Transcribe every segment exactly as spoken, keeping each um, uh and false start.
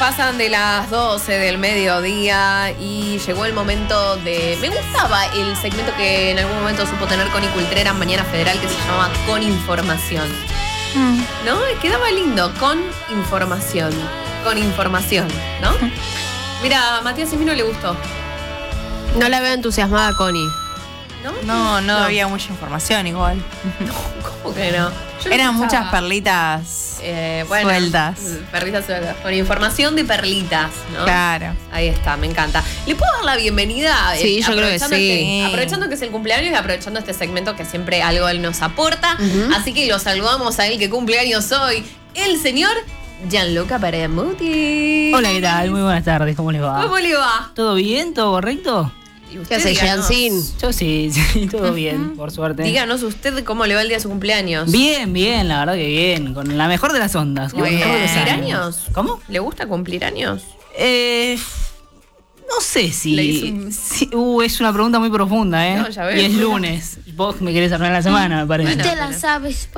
Pasan de las doce del mediodía y llegó el momento de... Me gustaba el segmento que en algún momento supo tener Connie Cultrera en Mañana Federal, que se llamaba Con Información. Mm. ¿No? Quedaba lindo, con información. Con información, ¿no? Mira, a Matías Emino le gustó. No la veo entusiasmada, Connie. ¿No? No, no, no había mucha información igual. No, ¿cómo que no? Yo Eran muchas perlitas eh, bueno, sueltas. Perlitas sueltas. Con información de perlitas, ¿no? Claro. Ahí está, me encanta. ¿Le puedo dar la bienvenida? Sí, eh, yo creo que sí. Que, aprovechando que es el cumpleaños y aprovechando este segmento que siempre algo él nos aporta. Uh-huh. Así que lo saludamos a él que cumpleaños hoy, el señor Gianluca Peremuti. Hola, ¿qué tal? Muy buenas tardes, ¿cómo les va? ¿Cómo le va? ¿Todo bien? ¿Todo correcto? ¿Qué hace, Jancín? Yo sí, sí, todo bien, por suerte. Díganos usted cómo le va el día de su cumpleaños. Bien, bien, la verdad que bien, con la mejor de las ondas. ¿Le gusta cumplir años? ¿Cómo? ¿Le gusta cumplir años? Eh... No sé si... Un... si uh, es una pregunta muy profunda, ¿eh? No, ya veo. Y es lunes. Vos me querés arruinar la semana, me parece. Bueno, Te la sabes,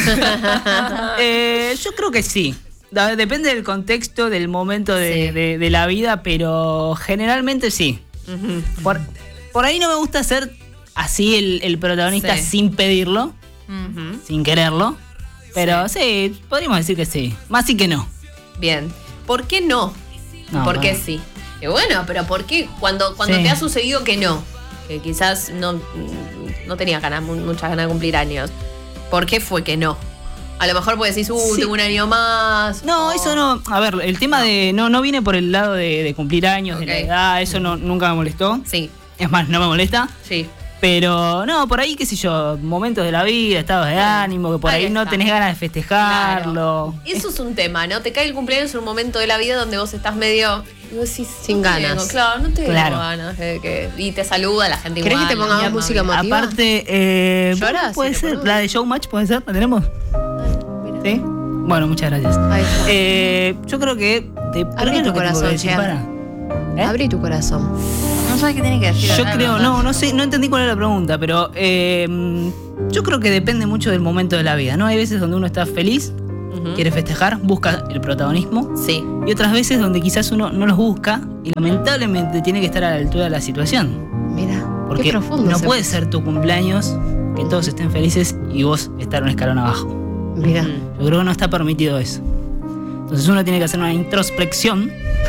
eh, Yo creo que sí. Depende del contexto, del momento de, sí. de, de la vida, pero generalmente sí. Uh-huh. Por, por ahí no me gusta ser así el, el protagonista sí. sin pedirlo, uh-huh. sin quererlo. Pero sí. sí, podríamos decir que sí. Más sí que no. Bien. ¿Por qué no? no ¿Por qué no. sí? Y bueno, pero ¿por qué? Cuando, cuando sí. te ha sucedido que no, que quizás no, no tenías ganas, muchas ganas de cumplir años, ¿por qué fue que no? A lo mejor puedes decir, uh, sí. tengo un año más. No, o... eso no. A ver, el tema no. de. No, no viene por el lado de, de cumplir años, okay. de la edad, eso no, nunca me molestó. Sí. Es más, no me molesta. Sí. Pero no, por ahí, qué sé yo, momentos de la vida, estados de ánimo, que por ahí, ahí no tenés ganas de festejarlo. Claro. Eso es un tema, ¿no? Te cae el cumpleaños en un momento de la vida donde vos estás medio. Vos decís, sin no ganas. Tengo, claro, no tengo claro. ganas de que. Y te saluda la gente igual. ¿Querés que te pongamos música emotiva? Aparte, eh, ¿Lloras? Puede si ser, la de Showmatch, ¿puede ser? ¿La tenemos? ¿Sí? Bueno, muchas gracias. Eh, yo creo que... Te, Abrí tu corazón, decir, para. ¿Eh? Abrí tu corazón. No sabes qué tiene que decir. Yo creo, no, no sé, no entendí cuál era la pregunta, pero eh, yo creo que depende mucho del momento de la vida, ¿no? Hay veces donde uno está feliz, uh-huh. quiere festejar, busca el protagonismo. Sí. Y otras veces donde quizás uno no los busca y lamentablemente tiene que estar a la altura de la situación. Mira, porque qué profundo no puede ser tu cumpleaños, que todos estén felices y vos estar un escalón abajo. Mira. Yo creo que no está permitido eso. Entonces uno tiene que hacer una introspección.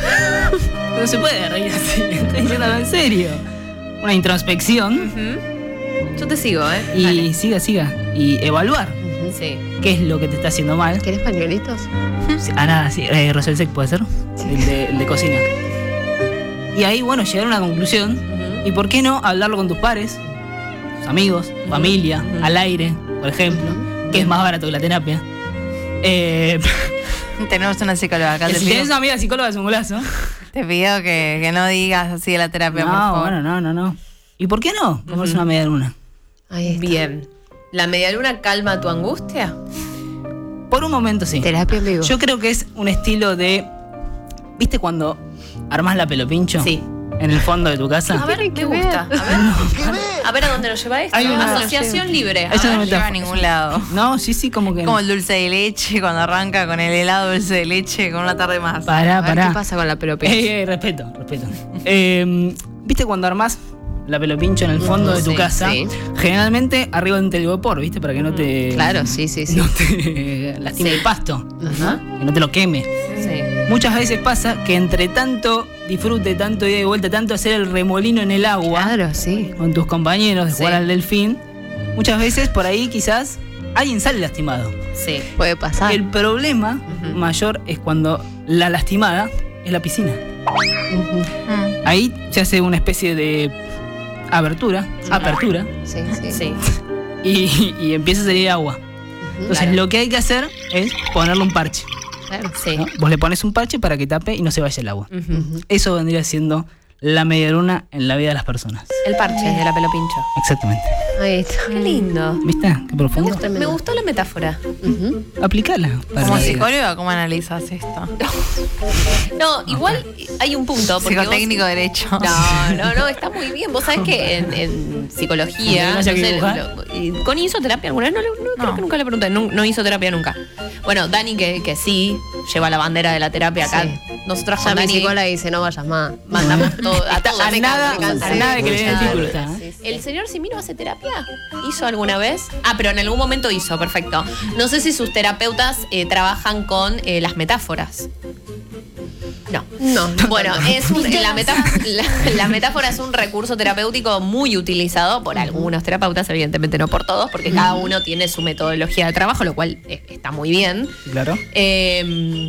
No se puede reír así, estoy diciéndolo en serio. Una introspección. Uh-huh. Yo te sigo, ¿eh? Y Dale. siga, siga. Y evaluar. Uh-huh. Sí. ¿Qué es lo que te está haciendo mal? ¿Querés pañuelitos? Sí, ah, nada, sí. Eh, Rosel Sec puede ser. Sí. El, de, el de cocina. Y ahí, bueno, llegar a una conclusión. Uh-huh. Y por qué no hablarlo con tus pares, tus amigos, uh-huh. familia, uh-huh. al aire, por ejemplo. Uh-huh. Que es más barato que la terapia. Eh. Tenemos una psicóloga acá. Si pido, tienes una amiga psicóloga es un golazo. Te pido que, que no digas así de la terapia, no, por favor. Bueno, no, no, no. ¿Y por qué no? Comerse uh-huh. una media luna. Ahí está. Bien. ¿La media luna calma tu angustia? Por un momento sí. Terapia en vivo. Yo creo que es un estilo de... ¿Viste cuando armás la pelopincho? Sí. En el fondo de tu casa. A ver, ¿qué gusta? A ver, a ver a dónde nos lleva esto. Hay una asociación libre. Eso no me lleva a ningún lado. No, sí, sí, como que... Como el dulce de leche, cuando arranca con el helado dulce de leche, con una tarde más. Pará, pará. ¿Qué pasa con la pelopincho? Eh, eh, respeto, respeto. eh, ¿Viste cuando armás la pelopincho en el fondo uh, de tu sí, casa? Sí. Generalmente arriba de un telgopor, ¿viste? Para que no te... Claro, sí, sí, sí. No te lastime sí. el pasto. Uh-huh. Que no te lo queme. Sí. Muchas veces pasa que entre tanto disfrute, tanto ida y vuelta, tanto hacer el remolino en el agua, claro, sí. con tus compañeros de sí. jugar al delfín, muchas veces por ahí quizás alguien sale lastimado. Sí, puede pasar. El problema uh-huh. mayor es cuando la lastimada es la piscina. Uh-huh. Ahí se hace una especie de abertura, sí. apertura, sí, sí. sí. Y, y empieza a salir agua. Uh-huh. Entonces claro. lo que hay que hacer es ponerle un parche. Claro, sí. ¿No? Vos le pones un parche para que tape y no se vaya el agua. Uh-huh. Eso vendría siendo la media luna en la vida de las personas. El parche de la pelopincho. Exactamente. Ahí está. Qué lindo. ¿Viste? Qué profundo. Me, gusta, me gustó la metáfora. Uh-huh. Aplicala. Como psicóloga, ¿cómo analizas esto? No, igual hay un punto. porque Psicotécnico vos- derecho. No, no, no, está muy bien. Vos sabés que en, en psicología. ¿No No haya que sé, dibujar? lo- y- ¿Connie hizo terapia alguna vez? No, le- no, creo No. que nunca le pregunté. No, no hizo terapia nunca. Bueno, Dani, que, que sí, lleva la bandera de la terapia acá. Sí. Nosotras Ya con mi Dani psicóloga dice, no vayas más. mandamos todo, a todos. A Me nada, cansé, me cansé. a nada de que le den el Claro. título está, ¿eh? Sí, sí. ¿El señor Simino hace terapia? ¿Hizo alguna vez? Ah, pero en algún momento hizo, perfecto. No sé si sus terapeutas eh, trabajan con eh, las metáforas. No. No. Bueno, es un- la, metáfora, la, la metáfora es un recurso terapéutico muy utilizado por algunos terapeutas, evidentemente no por todos, porque cada uno tiene su metodología de trabajo, lo cual eh, está muy bien. Claro. Eh,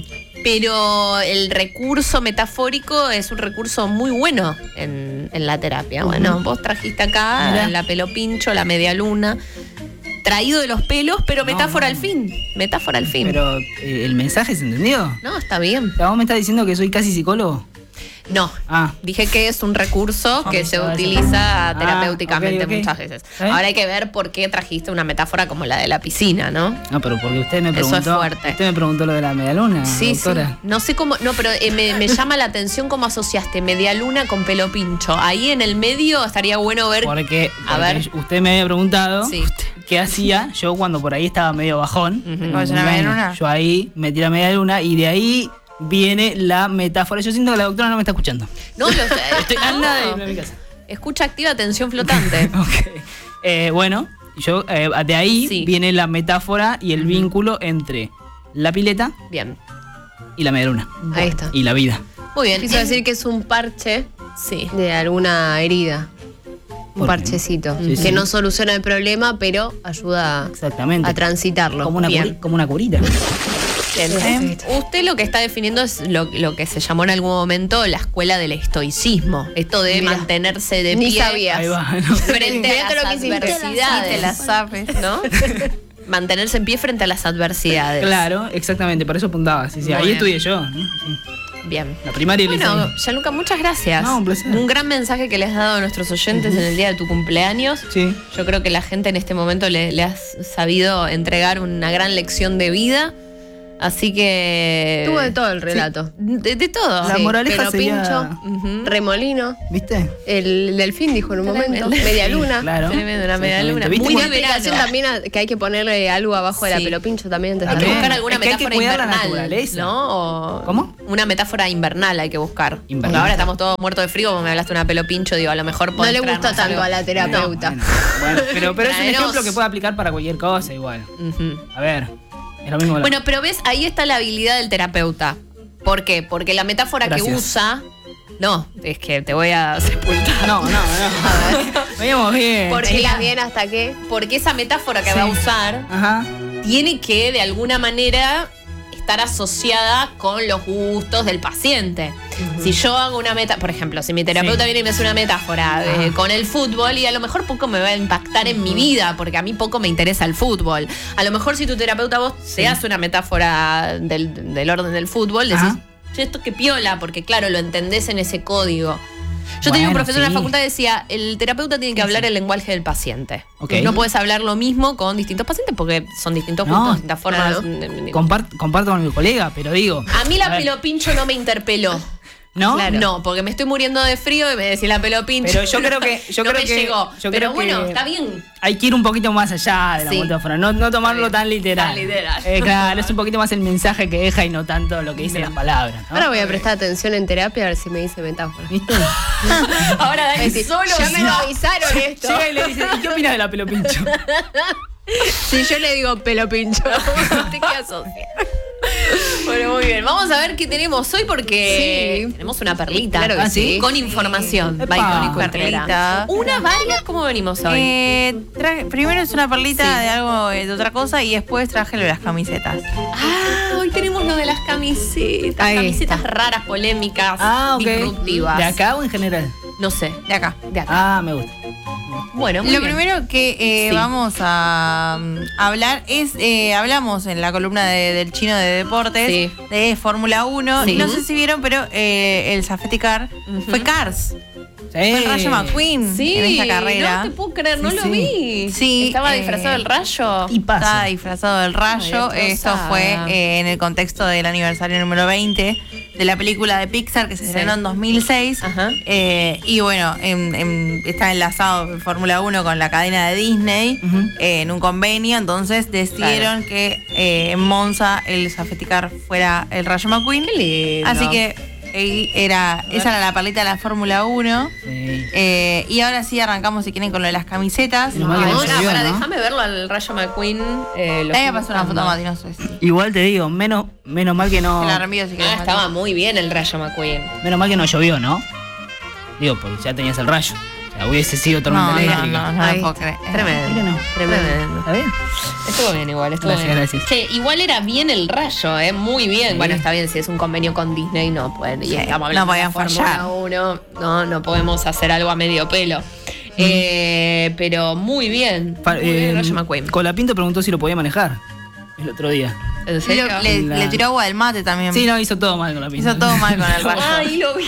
pero el recurso metafórico es un recurso muy bueno en, en la terapia. Bueno, vos trajiste acá Mirá. la pelo pincho, la media luna, traído de los pelos, pero No, metáfora no. al fin. Metáfora al fin. Pero eh, el mensaje se entendió. No, está bien. O sea, ¿Vos me estás diciendo que soy casi psicólogo? No. Ah. Dije que es un recurso que se Ah, utiliza ah, terapéuticamente ok, ok. muchas veces. ¿Está bien? Ahora hay que ver por qué trajiste una metáfora como la de la piscina, ¿no? No, pero porque usted me Eso es preguntó. fuerte. Usted me preguntó lo de la medialuna, Sí, doctora. sí. No sé cómo. No, pero eh, me, me llama la atención cómo asociaste media luna con pelo pincho. Ahí en el medio estaría bueno ver. Porque, A porque ver. usted me había preguntado Sí. qué hacía yo cuando por ahí estaba medio bajón. Ujú. en ¿Cuál un es la media cumpleaños. luna? Yo ahí metí la media luna y de ahí viene la metáfora. Yo siento que la doctora no me está escuchando. No, lo Estoy a no. nada de irme a mi casa. Escucha activa atención flotante. Ok. Eh, bueno, yo eh, de ahí Sí. viene la metáfora y el vínculo entre la pileta Bien. y la media luna. Ahí está. Y la vida. Muy bien. Quiso decir que es un parche Sí. de alguna herida. Un ¿Por qué? parchecito. Sí, que sí. no soluciona el problema, pero ayuda Exactamente. a transitarlo. Como una, Bien. curi- como una curita. Bien. Sí. Usted lo que está definiendo es lo, lo que se llamó en algún momento la escuela del estoicismo. Esto de Mirá. mantenerse de Ni pie sabías. Ahí va. ¿no? frente Mirá a todo las lo que hiciste. adversidades. Te la sabes. ¿No? Mantenerse en pie frente a las adversidades. Claro, exactamente, por eso apuntaba. Sí, sí, ahí Bueno. estudié yo. ¿no? Sí. Bien. La primaria y el Bueno, liceo. Gianluca, muchas gracias. No, un placer. Un gran mensaje que le has dado a nuestros oyentes en el día de tu cumpleaños. Sí. Yo creo que la gente en este momento le, le has sabido entregar una gran lección de vida. Así que. Tuvo de todo el relato. De, de todo. La Sí, moraleja pero sería... pincho, Ujú. remolino, ¿Viste? el delfín dijo en un momento, Tremendo. media luna. Claro. Tremendo, una media Exactamente. luna. ¿Viste? Muy Una de verano. explicación también a- que hay que ponerle algo abajo de la Sí. pelo pincho también. Hay que También. buscar alguna Es que hay que metáfora cuidar la invernal, naturaleza. ¿no? O- ¿Cómo? Una metáfora invernal hay que buscar. Invernal. Porque ahora estamos todos muertos de frío, porque me hablaste de una pelo pincho, digo, a lo mejor No podés le gusta traernos tanto algo. a la terapeuta. Bueno, bueno, pero, pero es un Traenos. ejemplo que puede aplicar para cualquier cosa igual. Ujú. A ver, es lo mismo. la- Bueno, pero ves, ahí está la habilidad del terapeuta. ¿Por qué? Porque la metáfora que Gracias. usa. No, es que te voy a sepultar. No, no, no. A ver. Veníamos bien. Porque Siga la- bien hasta que. Porque esa metáfora que Sí. va a usar Ajá. tiene que, de alguna manera, estar asociada con los gustos del paciente. Si yo hago una meta, por ejemplo, si mi terapeuta Sí. viene y me hace una metáfora de- Ajá. con el fútbol, y a lo mejor poco me va a impactar en mi vida, porque a mí poco me interesa el fútbol. A lo mejor si tu terapeuta vos te hace una metáfora del, del orden del fútbol, decís, Ajá. che, esto que piola, porque claro, lo entendés en ese código. Yo tenía un Bueno, profesor en sí. la facultad que decía, el terapeuta tiene que hablar el lenguaje del paciente. Ok. No puedes hablar lo mismo con distintos pacientes porque son distintos No, gustos, distintas formas. claro. de- de- Compart- comparto con mi colega, pero digo. A mí la a ver, pelo pincho no me interpeló. ¿No? No, porque me estoy muriendo de frío y me decía la pelo pincho. Pero yo creo que- yo no creo me que- llegó. yo Pero creo bueno, que- está bien. Hay que ir un poquito más allá de la Sí. metáfora, no, no tomarlo Está tan bien. literal. Tan literal. Eh, claro, es un poquito más el mensaje que deja y no tanto lo que dicen Bien. las palabras. ¿no? Ahora voy a prestar atención en terapia a ver si me dice metáfora. ¿Viste? Ahora Dani Es decir, solo ya me lo no. avisaron esto. Llega y le dice, ¿y qué opinas de la pelo pincho? Si yo le digo pelo pincho. Te qué asocia. Bueno, muy bien. Vamos a ver qué tenemos hoy porque Sí. tenemos una perlita. Claro que ¿Ah, sí? Con información. Epa. Va Icónico Perlita. Perlita. Una, varias, ¿cómo venimos hoy? Eh, traje- primero es una perlita Sí. de algo eh, de otra cosa y después traje lo de las camisetas. Ah, hoy tenemos lo de las camisetas. Ahí camisetas está. raras, polémicas, Ah, ok. disruptivas. ¿De acá o en general? No sé. De acá. De acá. Ah, me gusta. Bueno, muy Lo bien. primero que eh, Sí. vamos a mm, hablar es, eh, hablamos en la columna de- del chino de deportes, Sí. de Fórmula uno, Sí. y no sé si vieron, pero eh, el Safety Car Ujú. fue Cars, Sí. fue el Rayo McQueen Sí, en esta carrera. no te puedo creer, no Sí, lo sí. vi. Sí, Estaba eh, disfrazado del rayo. Y pasa. Estaba disfrazado del rayo. Ay, Esto destrozada. fue eh, en el contexto del aniversario número veinte de la película de Pixar que se estrenó Sí. en dos mil seis. Ajá. Eh, y bueno, en- en- está enlazado en Fórmula uno con la cadena de Disney Ujú. eh, en un convenio. Entonces decidieron que eh, en Monza el safety car fuera el Rayo McQueen. Qué lindo. Así que eh, era, esa era la paleta de la Fórmula uno. Sí. Eh, y ahora sí arrancamos, si quieren, con lo de las camisetas. Menos mal que no Ahora, llovió, para, ¿no? déjame verlo al Rayo McQueen. Eh, lo Ahí estoy me pasó una foto, buscando. Mati, no sé si. Igual te digo, menos, menos mal que no. Te la reenvío si querés. Ah, Mati. estaba muy bien el Rayo McQueen. Menos mal que no llovió, ¿no? Digo, porque ya tenías el rayo. O sea, hubiese sido No, tormenta no, eléctrica. no, no, Ay, lo puedo creer. Tremendo. ¿Por qué no? Tremendo. ¿Está bien? Estuvo bien igual, estuvo Gracias, bien. gracias. Che, igual era bien el Rayo, ¿eh? Muy bien. Sí. Bueno, está bien, si es un convenio con Disney, no pueden. Y Sí, estamos no hablando de podían la Fórmula fallar. uno, no, no podemos hacer algo a medio pelo. Eh, pero muy bien. Pa- Muy bien el eh, Rayo McQueen. Colapinto preguntó si lo podía manejar el otro día. ¿En Y serio? lo- le, La- le tiró agua del mate también. Sí, no, hizo todo mal con la pinta. Hizo todo mal con el rayo. Ay, lo vi.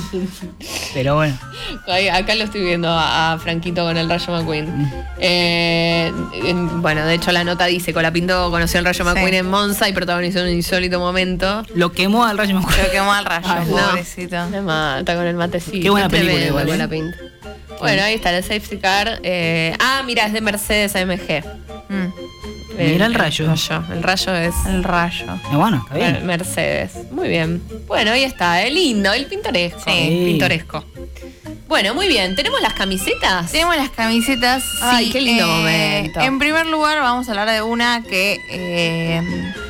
Pero bueno. Ahí, acá lo estoy viendo a, a Franquito con el Rayo McQueen. Eh, en- bueno, de hecho la nota dice, Colapinto conoció al Rayo Sí. McQueen en Monza y protagonizó un insólito momento. Lo quemó al rayo McQueen. Lo quemó al rayo, Ay, no. pobrecito. Me mata con el matecito. Qué buena película Tremendo, igual, ¿eh? buena pinta. Bueno, ahí está el safety car. Eh, ah, mira, es de Mercedes A M G. Mm, Mira el rayo. rayo. El rayo es el rayo. Eh, bueno, está Mer- bien. Mercedes. Muy bien. Bueno, ahí está. El lindo, el pintoresco. Sí. Pintoresco. Bueno, muy bien. ¿Tenemos las camisetas? Tenemos las camisetas. Ay, sí, qué lindo eh, momento. En primer lugar, vamos a hablar de una que eh,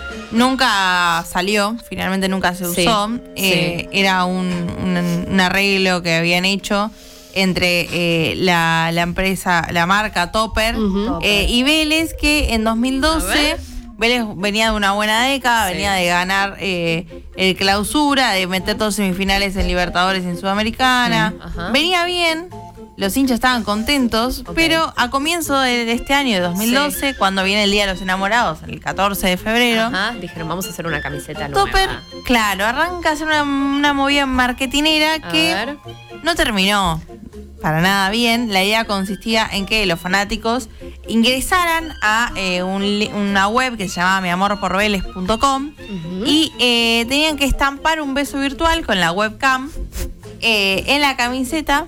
nunca salió, finalmente nunca se Sí, usó. Eh, Era un, un- un arreglo que habían hecho entre eh, la, la empresa, la marca Topper Ujú. eh, y Vélez, que en dos mil A doce ver. Vélez venía de una buena década, Sí. venía de ganar eh, el clausura, de meter dos semifinales en Libertadores y en Sudamericana. Sí, ajá. Venía bien, los hinchas estaban contentos, Ok. pero a comienzo de de este año, de dos mil doce, cuando viene el Día de los Enamorados, el catorce de febrero, Ajá, dijeron, vamos a hacer una camiseta nueva. Topper, claro, arranca a hacer una, una movida marketinera A que ver. no terminó para nada bien. La idea consistía en que los fanáticos ingresaran a eh, un li- una web que se llamaba mi amor por veles punto com y eh, tenían que estampar un beso virtual con la webcam eh, en la camiseta.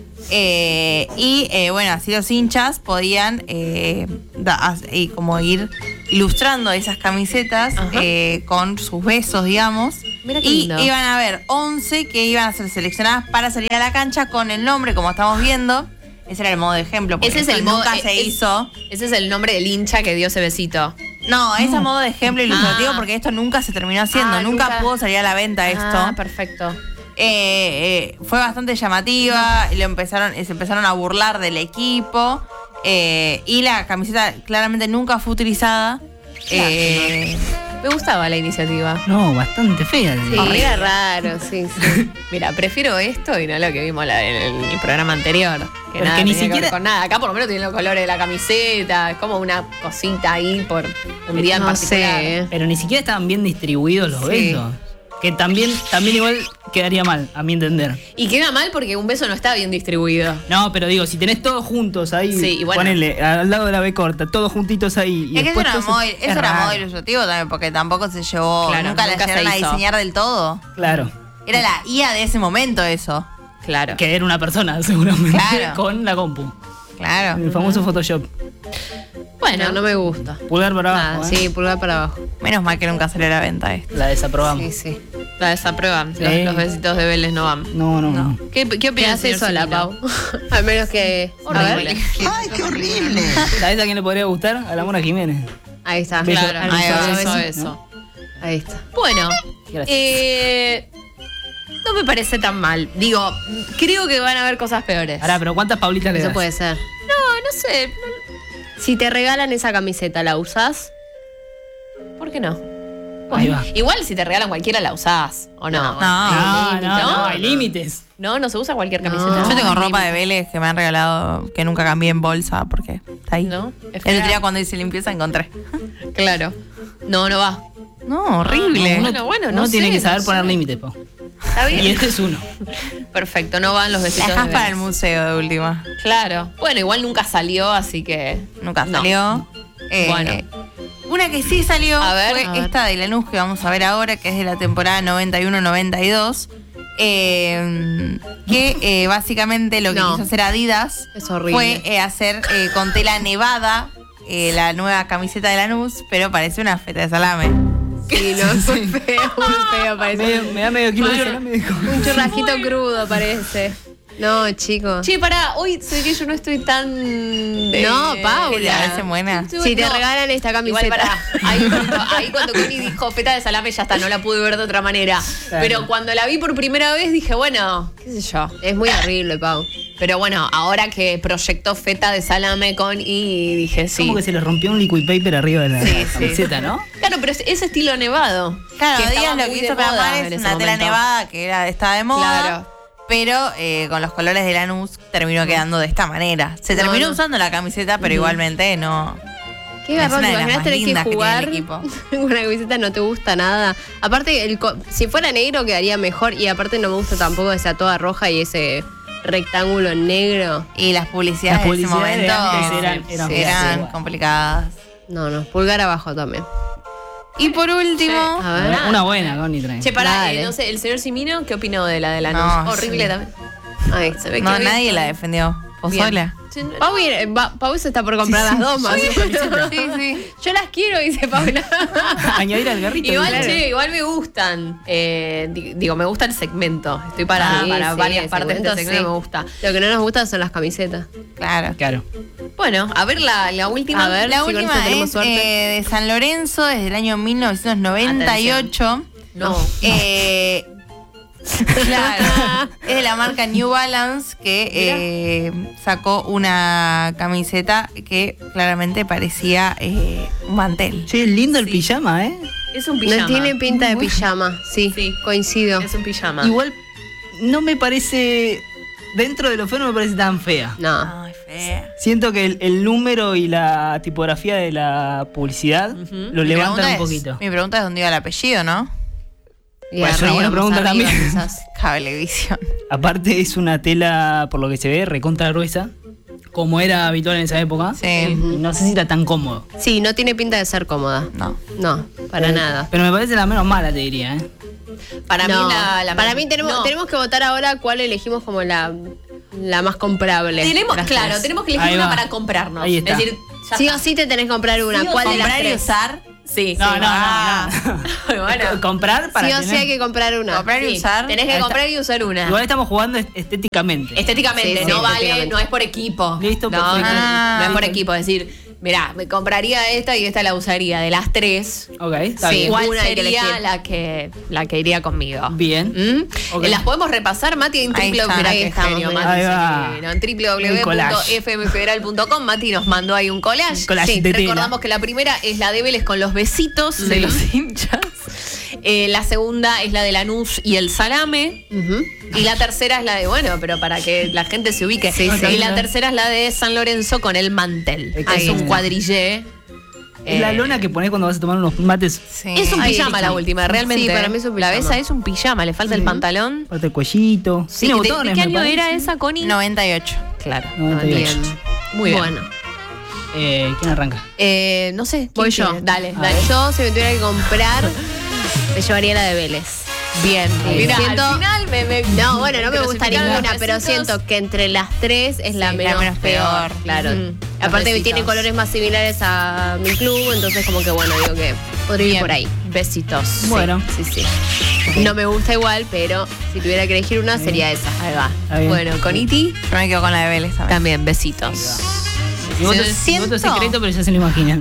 Eh, y eh, bueno, así los hinchas podían eh, da- as- y como ir ilustrando esas camisetas Ajá. eh, con sus besos, digamos. Mira qué Y lindo. iban a haber once que iban a ser seleccionadas para salir a la cancha con el nombre, como estamos viendo. Ese era el modo de ejemplo, porque Ese es esto el modo- nunca eh, se es- hizo. Ese es el nombre del hincha que dio ese besito. No, ese es modo de ejemplo ilustrativo Ah. porque esto nunca se terminó haciendo. Ah, nunca, nunca. pudo salir a la venta esto. Ah, perfecto. Eh, eh, fue bastante llamativa, y lo empezaron, se empezaron a burlar del equipo eh, y la camiseta claramente nunca fue utilizada. Eh, Me gustaba la iniciativa. No, bastante fea. Sí, Horrible. era raro, sí, sí. Mira, prefiero esto y no lo que vimos la- en el, el programa anterior. Que Pero nada que ni tenía ver siquiera- con nada. Acá por lo menos tiene los colores de la camiseta. Es como una cosita ahí por un día en No particular. sé. Pero ni siquiera estaban bien distribuidos los Sí. besos. Que también, también igual quedaría mal, a mi entender. Y queda mal porque un beso no está bien distribuido. No, pero digo, si tenés todos juntos ahí, Sí, y bueno. ponele al lado de la B corta, todos juntitos ahí. Y es que eso después era, todos- modo, es eso era raro. modo ilustrativo también, porque tampoco se llevó, Claro, nunca, nunca la llegaron se a hizo. diseñar del todo. Claro. Era la I A de ese momento eso. Claro. Que era una persona, seguramente, Claro. con la compu. Claro. El famoso Photoshop. Bueno, No, no me gusta. Pulgar para Nada, abajo. ¿eh? sí, pulgar para abajo. Menos mal que nunca salió a la venta esto. La desaprobamos. Sí, sí. la desaprueban. Sí. Los, los besitos de Vélez no van. No, no, no. ¿Qué, qué ¿Qué opinas, hace señor sola, Cirilo? Pau? Al menos que. Horrible. ¿Sabés a quién le podría gustar? A la Mona Jiménez. Ahí está. Beso. Claro, Al Ahí va. eso, beso, eso, ¿no? eso. Ahí está. Bueno, Gracias. eh, no me parece tan mal. Digo, creo que van a haber cosas peores. Ahora, pero ¿cuántas Paulitas le Eso das? puede ser. No, no sé. Si te regalan esa camiseta, ¿la usás? ¿Por qué no? Ahí va. Igual si te regalan cualquiera la usás, ¿o no? No. No, no, ¿no? no, hay límites. No, no se usa cualquier No. camiseta. Yo tengo Hay ropa de límites. Vélez que me han regalado que nunca cambié en bolsa porque está ahí. ¿No? Es El fea. otro día cuando hice limpieza encontré. Claro. No, no va. No, horrible. No, Bueno, bueno, no Uno tiene sé, que saber no poner sé. límites, Pau. Está bien. Y este es uno. Perfecto, no van los La besitos de dejás para Vélez. el museo de última. Claro. Bueno, igual nunca salió, así que. Nunca No. salió. Eh, Bueno. Una que sí salió A ver, fue a ver. esta de Lanús que vamos a ver ahora, que es de la temporada noventa y uno noventa y dos. Eh, que eh, básicamente lo que No. quiso hacer Adidas Es horrible. fue eh, hacer eh, con tela nevada eh, la nueva camiseta de Lanús, pero parece una feta de salame. Sí, no, es muy feo, muy feo parece. Medio- me da medio kilo de salame. dijo. Un churrasquito crudo parece. No, chicos. Che, pará, hoy sé que yo no estoy tan. eh, No, Paula. ¿Te parece buena? Si te No, regalan esta camiseta. Igual pará, ahí cuando, ahí cuando Connie dijo feta de salame ya está, no la pude ver de otra manera. Claro. Pero cuando la vi por primera vez dije, bueno, qué sé yo. Es muy horrible, Pau. Pero bueno, ahora que proyectó feta de salame con y dije sí. Como que se le rompió un liquid paper arriba de la Sí, sí. camiseta, ¿no? Claro, pero es ese estilo nevado. Claro, que estaba Adidas lo muy que de hizo moda Camar en es ese una tela momento. nevada que era, estaba de moda. Claro. Pero eh, con los colores de Lanús terminó quedando de esta manera. Se No, terminó no. usando la camiseta, pero igualmente no. Qué Es garrón, una ¿te de las imaginas más tener que lindas que tiene el jugar equipo. con una camiseta no te gusta nada? Aparte, el co- si fuera negro quedaría mejor y aparte no me gusta tampoco que sea toda roja y ese rectángulo negro. Y las publicidades, Las publicidades de ese de momento antes eran- sí, eran eran feas. complicadas. No, no, pulgar abajo también. Y por último, A ver. Una buena, Connie trae. Che, pará, Dale. eh, no sé, el señor Simino, ¿qué opinó de la de la No, Lanús? Horrible sí. también. Ay, se ve que no, bien. nadie la defendió. ¿Vos Bien. sola? Sí, no- Pau, viene- va- Pau se está por comprar las dos más. Sí, sí. Yo las quiero, dice Paula. Añadir al garrito. Igual, claro. che, igual me gustan. Eh, di- digo, me gusta el segmento. Estoy para, Sí, para sí, varias el partes de este segmento segmento, sí. me gusta. Lo que no nos gusta son las camisetas. Claro. Claro. Bueno, a ver la, la última. A ver. La si con última esto tenemos es suerte. eh, de San Lorenzo, desde el año mil novecientos noventa y ocho. No. Eh, claro, es de la marca New Balance que eh, sacó una camiseta que claramente parecía eh, un mantel. Che, lindo el pijama, ¿eh? Es un pijama. No tiene pinta de pijama. Sí, Sí. coincido. Es un pijama. Igual no me parece. Dentro de lo feo no me parece tan fea. No. Ay, fea. Siento que el, el número y la tipografía de la publicidad lo Mi levantan pregunta un es- poquito. Mi pregunta es dónde iba el apellido, ¿no? Y Bueno, es una buena arriba, pregunta más arriba, también. quizás. Cablevisión. Aparte es una tela, por lo que se ve, recontra gruesa, como era habitual en esa época. Sí. Y no sé si era tan cómodo. Sí, no tiene pinta de ser cómoda. No. No, para nada. Pero me parece la menos mala, te diría, ¿eh? Para No, mí la, la para mí tenemos, no. tenemos que votar ahora cuál elegimos como la, la más comprable. Tenemos, Las claro, tres. tenemos que elegir Ahí una va. para comprarnos. Ahí está. Es decir, ya Sí está. o sí te tenés que comprar una. Sí o ¿Cuál sí. de las Comprar y tres? usar. Sí, No, sí. no, Ah. no, no. Bueno. Comprar para Sí o sí tener- hay que comprar una. Comprar y Sí, usar. Tenés que Ahí está. comprar y usar una. Igual estamos jugando est- estéticamente. Estéticamente, Sí, sí, no vale, estéticamente. no es por equipo. Listo, no, perfecto. no, no, no es por Ah. equipo. Es decir, mirá, me compraría esta y esta la usaría. De las tres, Ok, está Sí. bien. ¿cuál Una hay que sería elegir. la que, la que iría conmigo? Bien. ¿Mm? Ok. Las podemos repasar, Mati, en Ahí triple está, mirá ahí qué estamos, genio, mirá. Mati, Ahí va. sí, no, en w El collage. w w punto f m federal punto com. Mati nos mandó ahí un collage. Un collage Sí, de tela. recordamos que la primera es la de Vélez con los besitos de Sí. los hinchas. Eh, la segunda es la de Lanús y el salame. Ujú. Y la tercera es la de, bueno, pero para que la gente se ubique. Sí, sí. Y la tercera es la de San Lorenzo con el mantel. Ahí Es un está. cuadrillé. Es la Eh, lona que ponés cuando vas a tomar unos mates. Sí. Es un Ahí pijama está. la última, realmente. Sí, para mí es un La pijama. besa es un pijama, le falta el pantalón. Parte el cuellito. Sí, Tiene ¿de, botones, de qué me año parece. era esa, Connie? noventa y ocho. Claro. noventa y ocho. Bien. Muy bien. Bueno, Eh, ¿Quién arranca? Eh, no sé. ¿quién voy yo. quiere? Dale, A dale. ver. Yo, si me tuviera que comprar, me llevaría la de Vélez. Bien. Ahí Mira, va. Siento- al final me, me- No, bueno, no me gusta crucificaron ninguna, los pero besitos. siento que entre las tres es la Sí, la menos, menos peor. peor. Claro. Ujú. Aparte Los tiene besitos. colores más similares a mi club, entonces como que bueno, digo que podría ir Bien. por ahí. Besitos. Bueno. Sí, sí. No me gusta igual, pero si tuviera que elegir una sería esa. Ahí va. Está bien. Bueno, con Iti Yo me quedo con la de Vélez también. también besitos. Mi voto, Sí, mi siento- voto secreto, pero ya se lo imaginan.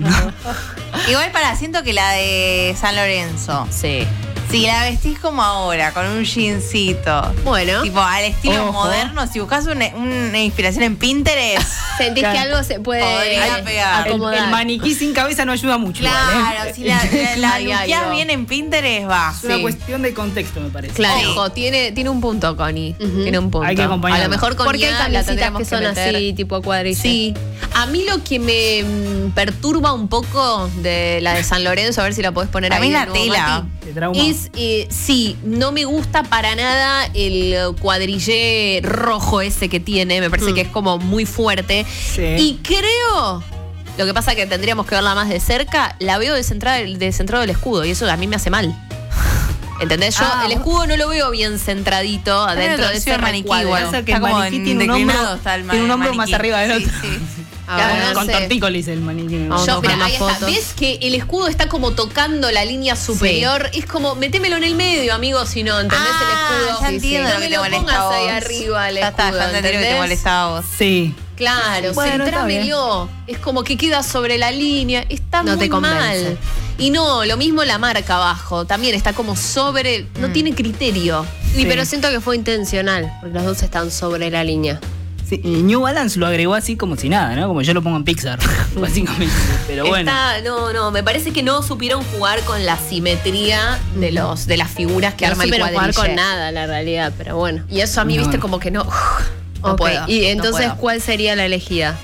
Igual para, siento que la de San Lorenzo. Sí. Si la vestís como ahora, con un jeansito. Bueno, Tipo, al estilo Ojo. moderno, si buscas una, una inspiración en Pinterest. sentís Claro. que algo se puede Podría pegar. El, acomodar. el maniquí sin cabeza no ayuda mucho. igual, ¿eh? Claro, si la, la, la Hay luqueás algo. bien en Pinterest, va. Es una Sí. cuestión de contexto, me parece. Claro. Ojo, tiene, tiene un punto, Connie. Ujú. Tiene un punto. Hay que acompañarla. A lo mejor con Porque hay Nia la camisetas tendríamos que son meter. así, tipo cuadrilla. Sí. A mí lo que me mm, perturba un poco de la de San Lorenzo, a ver si la podés poner A ahí. mí de la nuevo, tela. Mati. Te trauma. Es, eh, sí, no me gusta para nada el cuadrillé rojo ese que tiene. Me parece Mm. que es como muy fuerte. Sí. Y creo Lo que pasa es que tendríamos que verla más de cerca. La veo descentrada, descentrado del escudo y eso a mí me hace mal. ¿Entendés? Yo Ah, el escudo no lo veo bien centradito adentro de ese maniquí recuadro. igual. Pasa que Está el como maniquí en tiene un declinado, hombro, está el tiene un hombro maniquí. más arriba del Sí, otro. sí. Ahora Claro, no Con sé. tortícolis el maniquí. Vamos Yo, a pero buscar ahí más está. fotos. ¿Ves que el escudo está como tocando la línea superior? Es como, metémelo en el medio, amigo, si no, ¿entendés? Ah, el escudo. ya entiendo no lo me que te lo molesta pongas a vos. ahí arriba el Ya está, escudo, ya entendí lo que te ¿entendés? molestaba a vos. Sí. Claro, Bueno, está centrámelo. Es como que queda sobre la línea. Está No muy te convence. mal. Y no, lo mismo la marca abajo. También está como sobre. No tiene criterio. Sí, Sí. pero siento que fue intencional, porque los dos están sobre la línea. Sí, y New Balance lo agregó así como si nada, ¿no? Como yo lo pongo en Pixar, básicamente. Pero bueno. Está, no, no, me parece que no supieron jugar con la simetría de los de las figuras que No arma el supieron jugar cuadrille. con nada, la realidad, pero bueno. Y eso a mí, No, viste, no. como que no. No Ok, puedo. y no entonces, puedo. ¿cuál sería la elegida?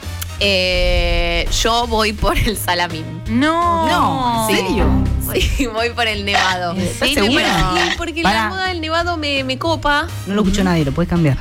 Eh, yo voy por el salamín. No. No, ¿en serio? Sí, voy por el nevado. ¿Estás Sí, segura? porque- y porque Pará. la moda del nevado me, me copa. No lo escuchó nadie, lo puedes cambiar.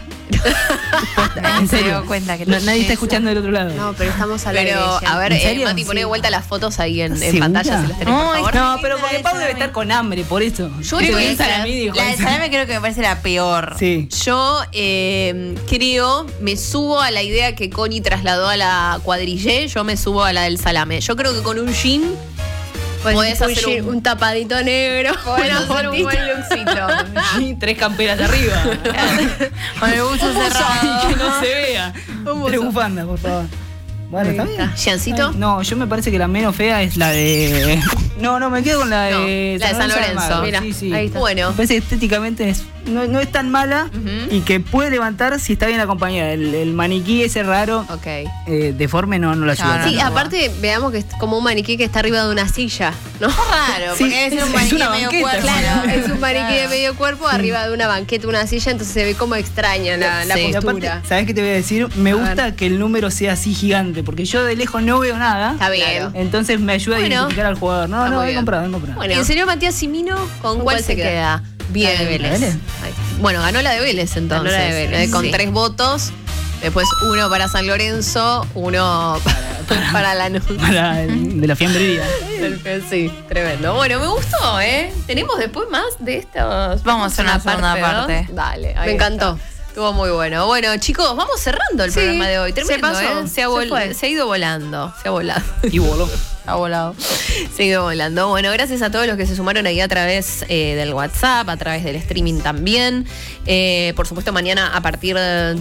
Nadie se dio cuenta que No, no nadie está eso. escuchando del otro lado. No, pero estamos a la Pero, a ver, ¿En eh, serio? Mati, poné de Sí. vuelta las fotos ahí en, en ¿Segura? pantalla si las tenés, por Ay, favor. No, pero linda porque esa, Pau debe Dami. estar con hambre, por eso. Yo Creo te que voy a- salami dijo La de eso. salame creo que me parece la peor. Sí. Yo eh, creo, me subo a la idea que Connie trasladó a la cuadrille, yo me subo a la del salame. Yo creo que con un jean Pues podés un, hacer jean, un- un tapadito negro. podés una hacer un fotito. buen lookcito. Y tres camperas arriba. Con el buzo cerrado. Que no se vea. Tres bufandas, por favor. Bueno, está bien. ¿Jeancito? No, yo me parece que la menos fea es la de. No, no, me quedo con la de. No, la de San Lorenzo. Almagro. Mira, sí, sí. ahí está. Bueno. Me parece que estéticamente es, no, no es tan mala Ujú. y que puede levantar si está bien acompañada. El, el maniquí ese raro, Ok. eh, deforme, no, no lo ayuda. No, no, Sí, no. aparte, veamos que es como un maniquí que está arriba de una silla, ¿no? Raro, Sí, porque debe ser es- un es maniquí una medio banqueta, cuerpo. claro. Es un maniquí de Claro. medio cuerpo arriba de una banqueta, una silla, entonces se ve como extraña la, la Sí. Y aparte, postura. ¿sabes qué te voy a decir? Me A gusta ver. que el número sea así gigante, porque yo de lejos no veo nada. Está bien. Claro. Entonces me ayuda Bueno. a identificar al jugador. No, Está no, muy he bien. comprado, he comprado. Bueno. ¿Y el señor Matías Simino con cuál se queda? Bien, La de Vélez. Vélez. Ahí. Bueno, ganó la de Vélez entonces. Ganó la de Vélez, eh, con sí. tres votos. Después uno para San Lorenzo, uno para, para la Para el- de la fiambrería. Sí, tremendo. Bueno, me gustó, ¿eh? ¿Tenemos después más de estos? Vamos a hacer una segunda dos? parte. Dale. ahí Me encantó. está. Estuvo muy bueno. Bueno, chicos, vamos cerrando el Sí, programa de hoy. se Tremendo, pasó, ¿eh? Se ha, se vol- fue. se ha ido volando. Se ha volado. Y voló. Ha volado. Se ha ido volando. Bueno, gracias a todos los que se sumaron ahí a través eh, del WhatsApp, a través del streaming también. Eh, por supuesto, mañana a partir de